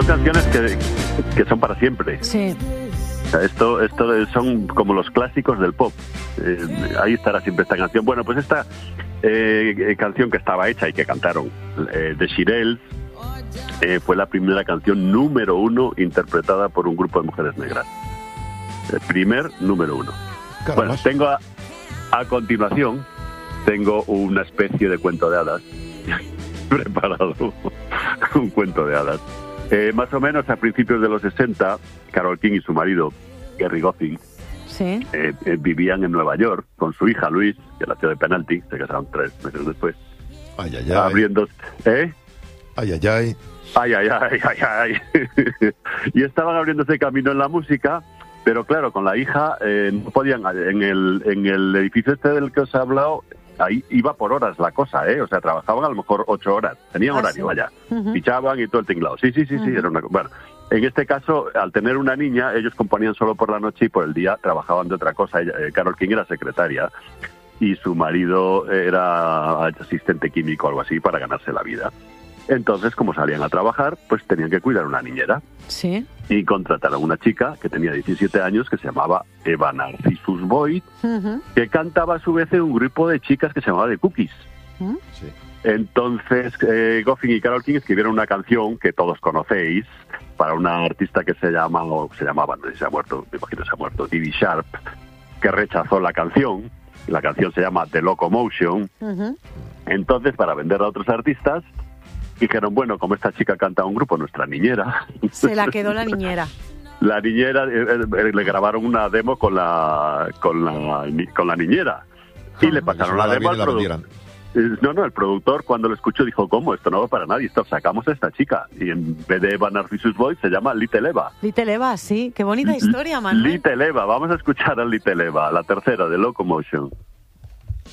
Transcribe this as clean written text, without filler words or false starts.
son canciones que son para siempre. Sí. O sea, esto son como los clásicos del pop. Ahí estará siempre esta canción. Bueno, pues esta canción que estaba hecha y que cantaron The Shirelles fue la primera canción número 1 interpretada por un grupo de mujeres negras. El primer número 1. Caramba. Bueno, tengo a continuación, tengo una especie de cuento de hadas preparado, un cuento de hadas. Más o menos a principios de los 60, Carole King y su marido, Gerry Goffin, Sí. vivían en Nueva York con su hija Louise, que nació de penalti, se casaron 3 meses después. Ay, ay, ay. Abriendo... Ay, ay, ay. Ay, ay, ay, ay, ay. Y estaban abriéndose camino en la música, pero claro, con la hija no podían... En el edificio este del que os he hablado, ahí iba por horas la cosa, O sea, trabajaban a lo mejor 8 horas. Tenían horario, sí. vaya. Uh-huh. Fichaban y todo el tinglado. Sí, era una... Bueno, en este caso, al tener una niña, ellos componían solo por la noche y por el día trabajaban de otra cosa. Carole King era secretaria y su marido era asistente químico o algo así para ganarse la vida. Entonces, como salían a trabajar, pues tenían que cuidar una niñera. Sí. Y contrataron a una chica que tenía 17 años que se llamaba Eva Narcissus Boyd, Uh-huh. que cantaba a su vez en un grupo de chicas que se llamaba The Cookies. Uh-huh. Sí. Entonces, Goffin y Carole King escribieron una canción que todos conocéis para una artista que se llamaba, no sé si se ha muerto, me imagino se ha muerto, Dee Dee Sharp, que rechazó la canción. La canción se llama The Locomotion. Uh-huh. Entonces, para venderla a otros artistas, dijeron, bueno, como esta chica canta un grupo, nuestra niñera. Se la quedó la niñera. La niñera, le grabaron una demo con la niñera. Y le pasaron la demo al productor. No, el productor cuando lo escuchó dijo, ¿cómo? Esto no va para nadie, esto sacamos a esta chica. Y en vez de Eva Narcissus Boyd se llama Little Eva. Little Eva, sí. Qué bonita historia, Manuel. Little Eva, vamos a escuchar a Little Eva, la tercera de Locomotion.